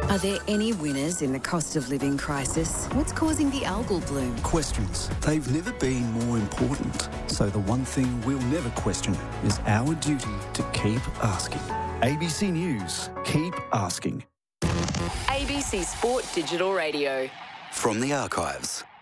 Are there any winners in the cost of living crisis? What's causing the algal bloom? Questions. They've never been more important. So the one thing we'll never question is our duty to keep asking. ABC News. Keep asking. ABC Sport Digital Radio. From the archives.